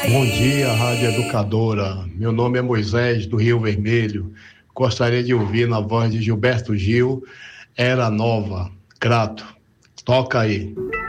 Bom dia, Rádio Educadora. Meu nome é Moisés, do Rio Vermelho. Gostaria de ouvir na voz de Gilberto Gil, Era Nova. Grato. Toca aí.